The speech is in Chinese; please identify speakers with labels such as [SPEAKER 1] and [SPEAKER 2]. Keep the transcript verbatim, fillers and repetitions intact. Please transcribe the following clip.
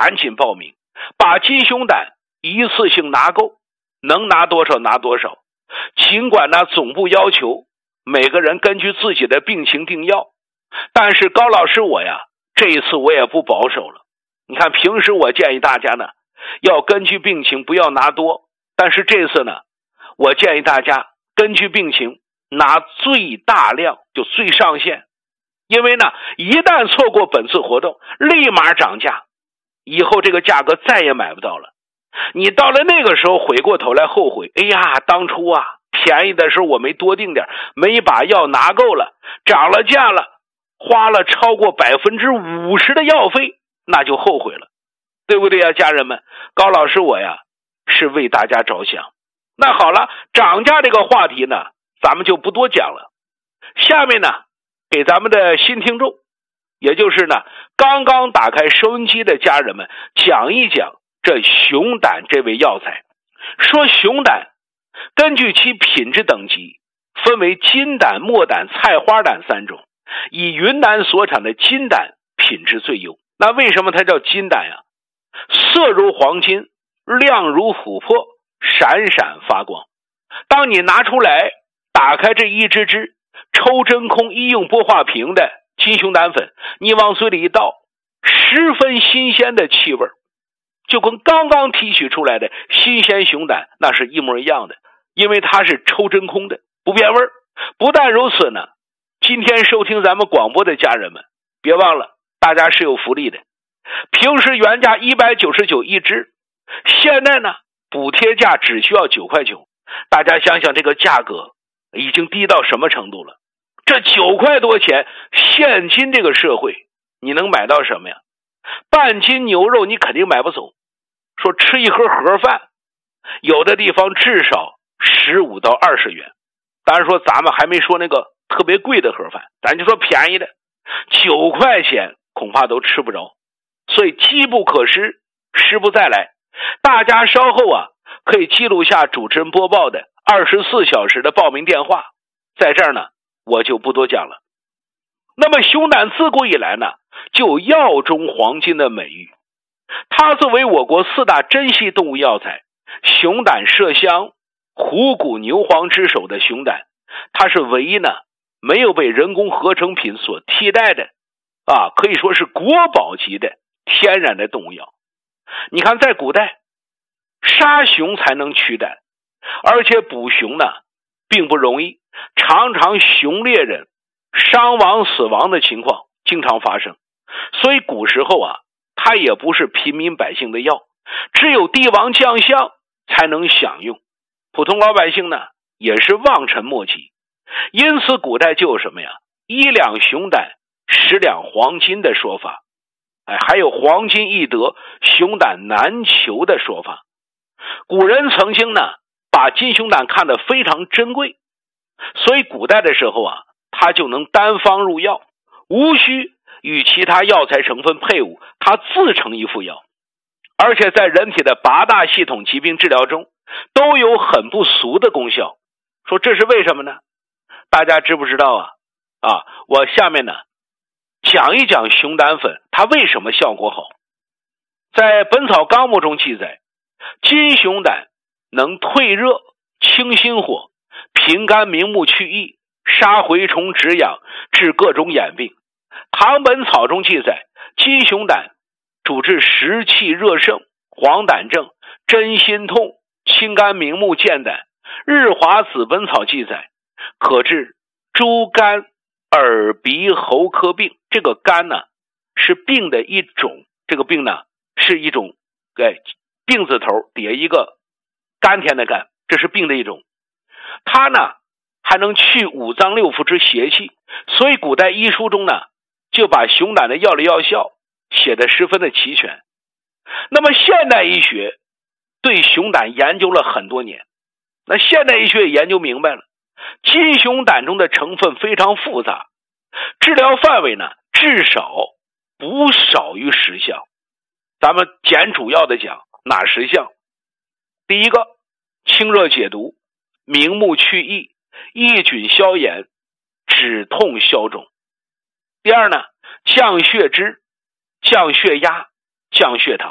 [SPEAKER 1] 赶紧报名，把金熊胆一次性拿够，能拿多少拿多少。尽管呢总部要求每个人根据自己的病情定药，但是高老师我呀这一次我也不保守了。你看平时我建议大家呢要根据病情不要拿多，但是这次呢我建议大家根据病情拿最大量，就最上限。因为呢一旦错过本次活动立马涨价，以后这个价格再也买不到了。你到了那个时候回过头来后悔，哎呀当初啊便宜的时候我没多定点，没把药拿够了，涨了价了，花了超过百分之五十的药费，那就后悔了，对不对呀家人们？高老师我呀是为大家着想。那好了，涨价这个话题呢咱们就不多讲了。下面呢给咱们的新听众，也就是呢刚刚打开收音机的家人们讲一讲这熊胆这味药材。说熊胆根据其品质等级分为金胆、墨胆、菜花胆三种，以云南所产的金胆品质最优。那为什么它叫金胆呀？色如黄金，亮如琥珀，闪闪发光。当你拿出来打开这一支支抽真空医用玻化瓶的金熊胆粉，你往嘴里一倒，十分新鲜的气味，就跟刚刚提取出来的新鲜熊胆那是一模一样的，因为它是抽真空的，不变味儿。不但如此呢，今天收听咱们广播的家人们别忘了大家是有福利的。平时原价一百九十九一支，现在呢补贴价只需要九块九。大家想想这个价格已经低到什么程度了？这九块多钱，现今这个社会你能买到什么呀？半斤牛肉你肯定买不走，说吃一盒盒饭有的地方至少十五到二十元。当然说咱们还没说那个特别贵的盒饭，咱就说便宜的九块钱恐怕都吃不着。所以机不可失，失不再来。大家稍后啊可以记录下主持人播报的二十四小时的报名电话，在这儿呢我就不多讲了。那么熊胆自古以来呢就有药中黄金的美誉，它作为我国四大珍稀动物药材，熊胆、麝香、虎骨、牛黄之首的熊胆，它是唯一呢没有被人工合成品所替代的啊，可以说是国宝级的天然的动物药。你看在古代杀熊才能驱胆，而且捕熊呢并不容易，常常熊猎人伤亡死亡的情况经常发生。所以古时候啊它也不是平民百姓的药，只有帝王将相才能享用，普通老百姓呢也是望尘莫及。因此古代就有什么呀，一两熊胆十两黄金的说法，哎，还有黄金易得熊胆难求的说法。古人曾经呢把金熊胆看得非常珍贵，所以古代的时候啊它就能单方入药，无需与其他药材成分配伍，它自成一副药。而且在人体的八大系统疾病治疗中都有很不俗的功效。说这是为什么呢？大家知不知道啊？啊，我下面呢讲一讲熊胆粉它为什么效果好。在本草纲目中记载，金熊胆能退热、清心火、平肝明目、去疫、杀蛔虫、止痒、治各种眼病。唐本草中记载，金熊胆主治湿气热盛、黄疸症、真心痛、清肝明目、健胆。日华子本草记载，可治猪肝、耳鼻喉科病。这个肝呢是病的一种，这个病呢是一种哎病字头底下一个甘甜的甘，这是病的一种。它呢还能去五脏六腑之邪气，所以古代医书中呢就把熊胆的药理药效写得十分的齐全。那么现代医学对熊胆研究了很多年，那现代医学也研究明白了，金熊胆中的成分非常复杂，治疗范围呢至少不少于十项。咱们简主要的讲哪十项？第一个，清热解毒、明目去疫、抑菌消炎、止痛消肿。第二呢，降血脂、降血压、降血糖。